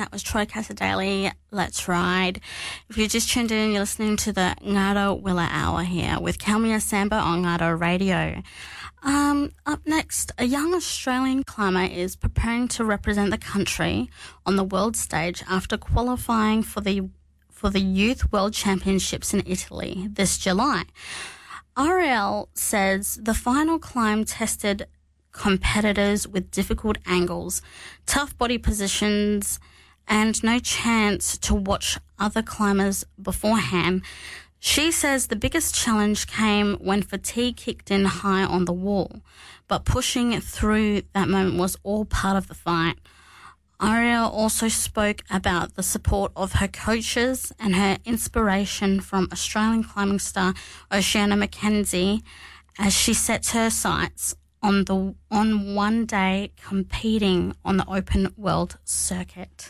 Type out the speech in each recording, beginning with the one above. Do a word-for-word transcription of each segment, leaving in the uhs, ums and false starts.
That was Troy Casadale, Let's Ride. If you just tuned in, you're listening to the Ngaro Willa Hour here with Kelmia Samba on Ngaro Radio. Um, up next, a young Australian climber is preparing to represent the country on the world stage after qualifying for the for the Youth World Championships in Italy this July. Ariel says the final climb tested competitors with difficult angles, tough body positions, and no chance to watch other climbers beforehand. She says the biggest challenge came when fatigue kicked in high on the wall, but pushing through that moment was all part of the fight. Ariel also spoke about the support of her coaches and her inspiration from Australian climbing star Oceana Mackenzie as she sets her sights on the on one day competing on the open world circuit.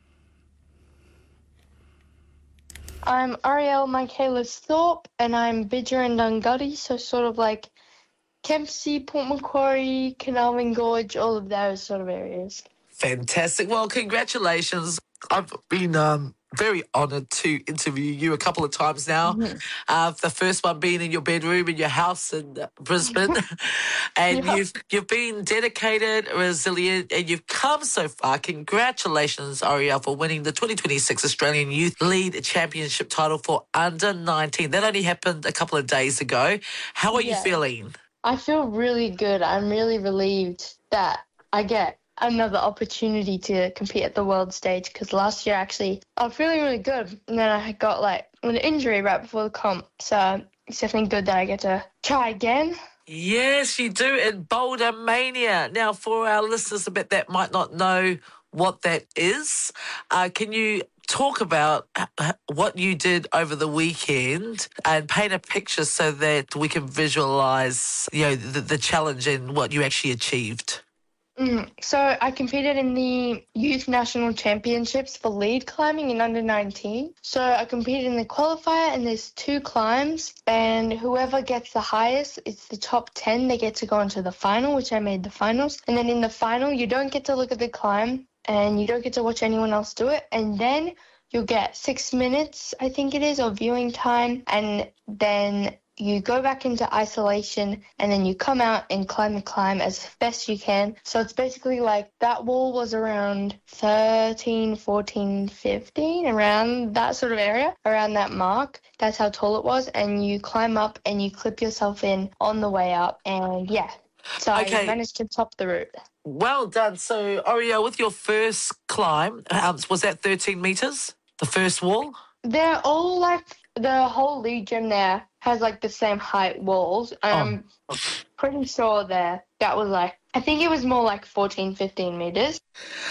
I'm Ariel Michaelis Thorpe and I'm Bidger and Dungutty, so sort of like Kempsey, Port Macquarie, Canalman Gorge, all of those sort of areas. Fantastic. Well, congratulations. I've been um, very honoured to interview you a couple of times now. Mm-hmm. Uh, the first one being in your bedroom in your house in Brisbane. and yeah. you've you've been dedicated, resilient, and you've come so far. Congratulations, Ariel, for winning the twenty twenty-six Australian Youth Lead Championship title for under nineteen. That only happened a couple of days ago. How are yeah. you feeling? I feel really good. I'm really relieved that I get another opportunity to compete at the world stage, because last year actually I was feeling really good and then I got like an injury right before the comp, so it's definitely good that I get to try again. Yes, you do, in Boulder Mania. Now, for our listeners a bit that might not know what that is, uh, can you talk about what you did over the weekend and paint a picture so that we can visualise, you know, the, the challenge and what you actually achieved? Mm, so I competed in the Youth National Championships for lead climbing in under nineteen. So I competed in the qualifier and there's two climbs, and whoever gets the highest, it's the top ten, they get to go into the final, which I made the finals. And then in the final, you don't get to look at the climb and you don't get to watch anyone else do it. And then you'll get six minutes, I think it is, of viewing time, and then you go back into isolation and then you come out and climb the climb as best you can. So it's basically like that wall was around thirteen, fourteen, fifteen, around that sort of area, around that mark. That's how tall it was. And you climb up and you clip yourself in on the way up. And yeah, so okay. I managed to top the route. Well done. So, Ariel, with your first climb, um, was that thirteen metres, the first wall? They're all like, the whole lead gym there has like the same height walls. I'm oh. pretty sure there that was like, I think it was more like fourteen, fifteen metres.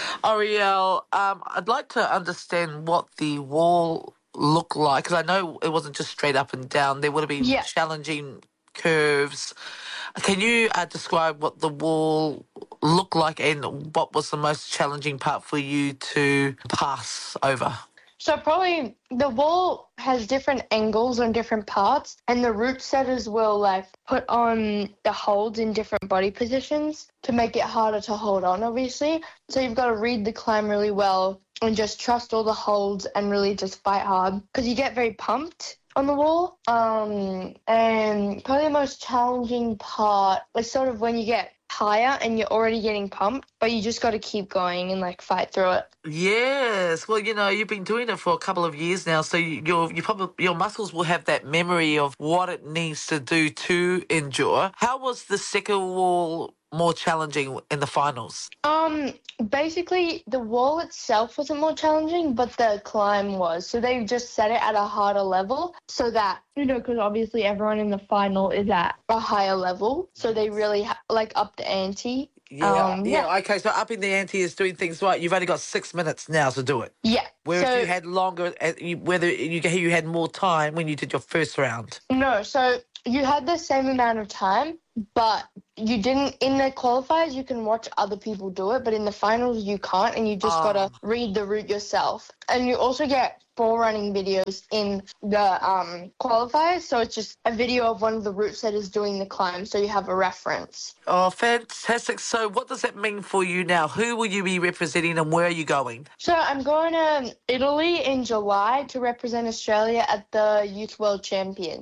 Ariel, um, I'd like to understand what the wall looked like, because I know it wasn't just straight up and down. There would have been yeah. challenging curves. Can you uh, describe what the wall looked like and what was the most challenging part for you to pass over? So probably the wall has different angles on different parts, and the route setters will like put on the holds in different body positions to make it harder to hold on, obviously. So you've got to read the climb really well and just trust all the holds and really just fight hard, because you get very pumped on the wall. Um, and probably the most challenging part is sort of when you get higher and you're already getting pumped, but you just got to keep going and like fight through it. Yes, well, you know, you've been doing it for a couple of years now, so you, your you probably your muscles will have that memory of what it needs to do to endure. How was the second wall more challenging in the finals? Um, basically, the wall itself wasn't more challenging, but the climb was. So they just set it at a harder level so that, you know, because obviously everyone in the final is at a higher level. So they really, ha- like, up the ante. Yeah, um, yeah, yeah, okay, so upping the ante is doing things right. You've only got six minutes now to do it. Yeah. Whereas so, you had longer, whether you, you had more time when you did your first round. No, so you had the same amount of time, but you didn't, in the qualifiers, you can watch other people do it, but in the finals, you can't, and you just Oh. got to read the route yourself. And you also get four running videos in the um, qualifiers, so it's just a video of one of the route setters doing the climb, so you have a reference. Oh, fantastic. So what does that mean for you now? Who will you be representing and where are you going? So I'm going to Italy in July to represent Australia at the Youth World Championships.